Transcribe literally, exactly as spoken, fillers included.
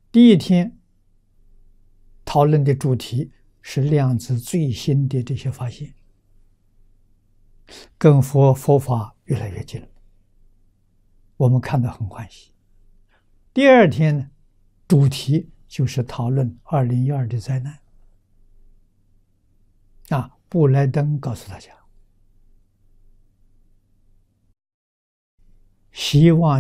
第一天讨论的主题是量子最新的这些发现，跟佛佛法越来越近了，我们看得很欢喜。第二天呢，主题就是讨论二零一二的灾难。啊，布莱登告诉大家，希望